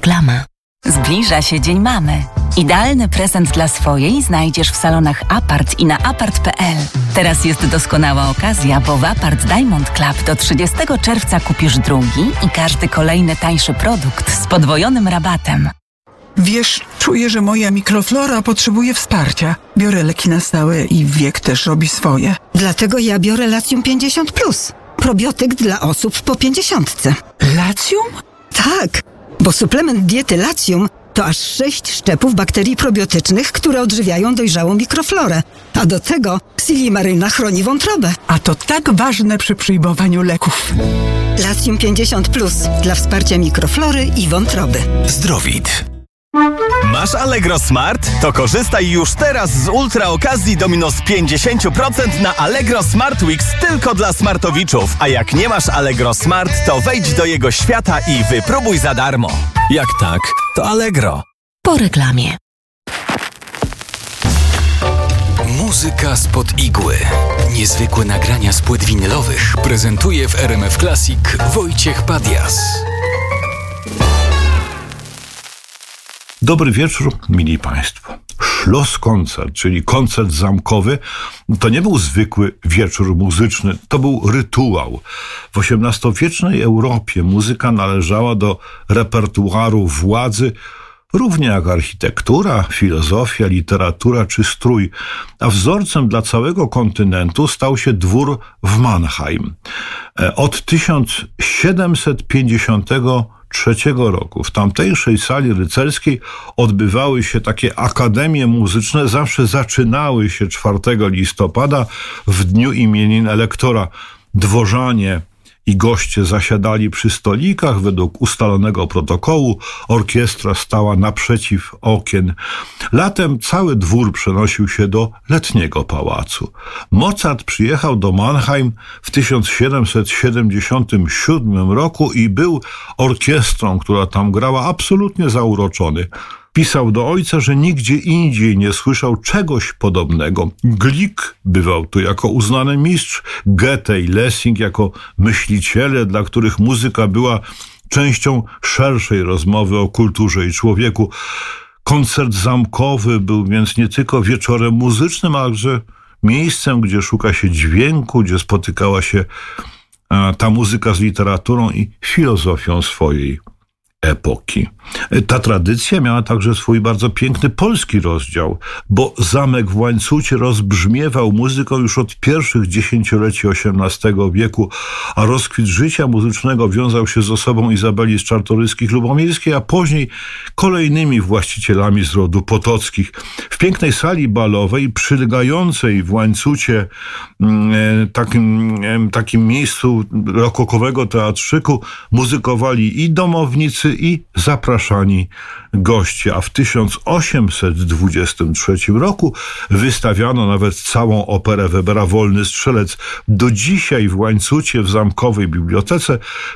Reklama. Zbliża się Dzień Mamy. Idealny prezent dla swojej znajdziesz w salonach Apart i na apart.pl. Teraz jest doskonała okazja, bo w Apart Diamond Club do 30 czerwca kupisz drugi i każdy kolejny tańszy produkt z podwojonym rabatem. Wiesz, czuję, że moja mikroflora potrzebuje wsparcia. Biorę leki na stałe i wiek też robi swoje. Dlatego ja biorę Latium 50+. Probiotyk dla osób po 50. Latium? Tak, bo suplement diety Latium to aż 6 szczepów bakterii probiotycznych, które odżywiają dojrzałą mikroflorę. A do tego Silimaryna chroni wątrobę. A to tak ważne przy przyjmowaniu leków. Latium 50+ dla wsparcia mikroflory i wątroby. Zdrowit. Masz Allegro Smart? To korzystaj już teraz z ultra okazji do minus 50% na Allegro Smart Weeks tylko dla smartowiczów. A jak nie masz Allegro Smart, to wejdź do jego świata i wypróbuj za darmo. Jak tak, to Allegro. Po reklamie. Muzyka spod igły. Niezwykłe nagrania z płyt winylowych prezentuje w RMF Classic Wojciech Padias. Dobry wieczór, mili Państwo. Schlusskoncert, czyli koncert zamkowy, to nie był zwykły wieczór muzyczny, to był rytuał. W XVIII-wiecznej Europie muzyka należała do repertuaru władzy, równie jak architektura, filozofia, literatura czy strój, a wzorcem dla całego kontynentu stał się dwór w Mannheim. Od 1753 roku w tamtejszej sali rycerskiej odbywały się takie akademie muzyczne, zawsze zaczynały się 4 listopada w dniu imienin elektora. Dworzanie i goście zasiadali przy stolikach według ustalonego protokołu, orkiestra stała naprzeciw okien. Latem cały dwór przenosił się do letniego pałacu. Mozart przyjechał do Mannheim w 1777 roku i był orkiestrą, która tam grała, absolutnie zauroczony. Pisał do ojca, że nigdzie indziej nie słyszał czegoś podobnego. Gluck bywał tu jako uznany mistrz, Goethe i Lessing jako myśliciele, dla których muzyka była częścią szerszej rozmowy o kulturze i człowieku. Koncert zamkowy był więc nie tylko wieczorem muzycznym, ale także miejscem, gdzie szuka się dźwięku, gdzie spotykała się ta muzyka z literaturą i filozofią swojej epoki. Ta tradycja miała także swój bardzo piękny polski rozdział, bo zamek w Łańcucie rozbrzmiewał muzyką już od pierwszych dziesięcioleci XVIII wieku, a rozkwit życia muzycznego wiązał się z osobą Izabeli z Czartoryskich-Lubomirskiej, a później kolejnymi właścicielami z rodu Potockich. W pięknej sali balowej, przylegającej w Łańcucie, takim miejscu rokokowego teatrzyku, muzykowali i domownicy, i zapraszani goście, a w 1823 roku wystawiano nawet całą operę Webera Wolny Strzelec. Do dzisiaj w Łańcucie, w zamkowej bibliotece,